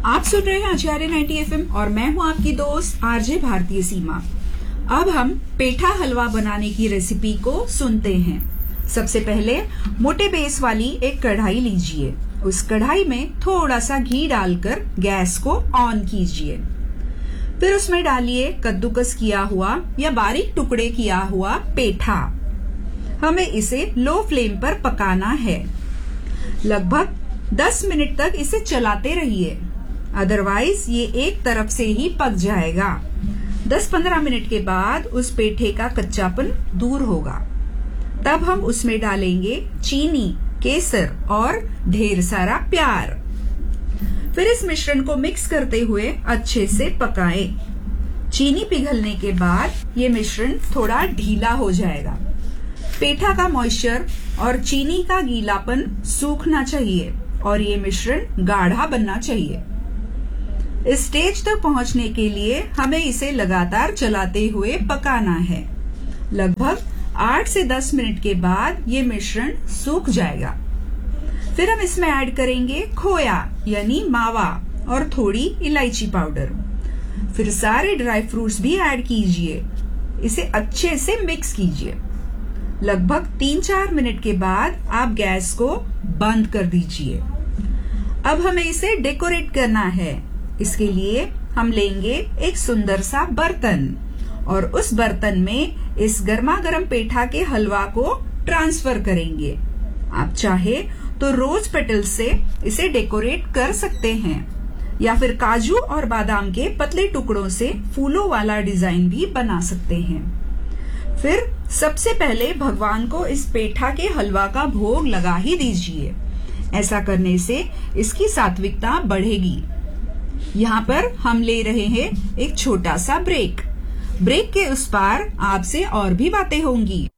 आप सुन रहे हैं आचार्य 90 FM और मैं हूं आपकी दोस्त आरजे भारतीय सीमा। अब हम पेठा हलवा बनाने की रेसिपी को सुनते हैं। सबसे पहले मोटे बेस वाली एक कढ़ाई लीजिए। उस कढ़ाई में थोड़ा सा घी डालकर गैस को ऑन कीजिए। फिर उसमें डालिए कद्दूकस किया हुआ या बारीक टुकड़े किया हुआ पेठा। हमें इसे लो फ्लेम पर पकाना है। लगभग 10 मिनट तक इसे चलाते रहिए, अदरवाइज ये एक तरफ से ही पक जाएगा। 10-15 मिनट के बाद उस पेठे का कच्चापन दूर होगा। तब हम उसमें डालेंगे चीनी, केसर और ढेर सारा प्यार। फिर इस मिश्रण को मिक्स करते हुए अच्छे से पकाएं। चीनी पिघलने के बाद ये मिश्रण थोड़ा ढीला हो जाएगा। पेठा का मॉइस्चर और चीनी का गीलापन सूखना चाहिए और ये मिश्रण गाढ़ा बनना चाहिए। इस स्टेज तक पहुंचने के लिए हमें इसे लगातार चलाते हुए पकाना है। लगभग 8 से 10 मिनट के बाद ये मिश्रण सूख जाएगा। फिर हम इसमें ऐड करेंगे खोया यानी मावा और थोड़ी इलायची पाउडर। फिर सारे ड्राई फ्रूट्स भी ऐड कीजिए। इसे अच्छे से मिक्स कीजिए। लगभग 3-4 मिनट के बाद आप गैस को बंद कर दीजिए। अब हमें इसे डेकोरेट करना है। इसके लिए हम लेंगे एक सुंदर सा बर्तन और उस बर्तन में इस गर्मा गर्म पेठा के हलवा को ट्रांसफर करेंगे। आप चाहे तो रोज पेटल से इसे डेकोरेट कर सकते हैं या फिर काजू और बादाम के पतले टुकड़ों से फूलों वाला डिजाइन भी बना सकते हैं। फिर सबसे पहले भगवान को इस पेठा के हलवा का भोग लगा ही दीजिए। ऐसा करने से इसकी सात्विकता बढ़ेगी। यहाँ पर हम ले रहे हैं एक छोटा सा ब्रेक। ब्रेक के उस पार आपसे और भी बातें होंगी।